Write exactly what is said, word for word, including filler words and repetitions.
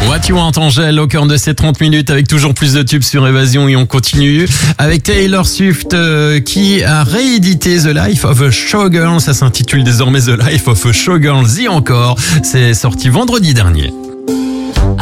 What You Want, Angèle, au cœur de ces trente minutes avec toujours plus de tubes sur Évasion, et on continue avec Taylor Swift euh, qui a réédité The Life of a Showgirl. Ça s'intitule désormais The Life of a Showgirl. Y encore, c'est sorti vendredi dernier.